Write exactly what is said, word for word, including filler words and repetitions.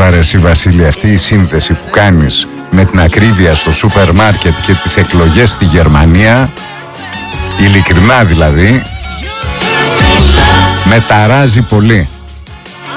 Τώρα ρε εσύ Βασίλη, αυτή η σύνθεση που κάνεις με την ακρίβεια στο σούπερ μάρκετ και τις εκλογές στη Γερμανία, ειλικρινά δηλαδή, με ταράζει πολύ.